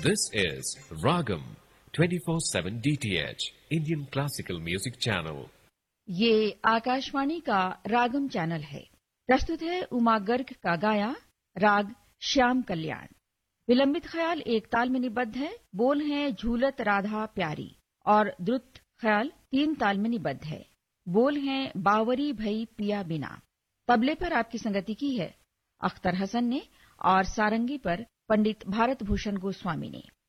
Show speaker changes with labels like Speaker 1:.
Speaker 1: This is Ragam 24/7 DTH Indian Classical Music Channel.
Speaker 2: ये आकाशवाणी का रागम channel है। प्रस्तुत है उमा गर्ग का गाया राग श्याम कल्याण। विलंबित ख्याल एक ताल में निबद्ध है। बोल हैं झूलत राधा प्यारी और द्रुत ख्याल 3 ताल में निबद्ध है। बोल हैं बावरी भई पिया बिना। तबले पर आपकी संगति की है अख्तर हसन ने और सारंगी पर पंडित भारत भूषण गोस्वामी ने।